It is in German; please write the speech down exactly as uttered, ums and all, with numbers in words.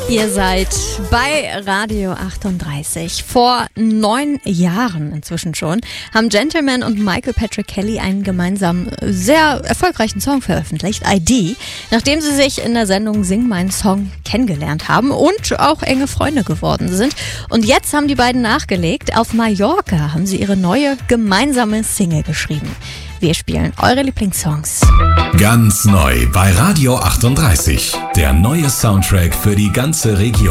Ihr seid bei Radio achtunddreißig. Vor neun Jahren inzwischen schon haben Gentleman und Michael Patrick Kelly einen gemeinsamen, sehr erfolgreichen Song veröffentlicht, I D, nachdem sie sich in der Sendung Sing meinen Song kennengelernt haben und auch enge Freunde geworden sind. Und jetzt haben die beiden nachgelegt. Auf Mallorca haben sie ihre neue gemeinsame Single geschrieben. Wir spielen eure Lieblingssongs. Ganz neu bei Radio achtunddreißig. Der neue Soundtrack für die ganze Region.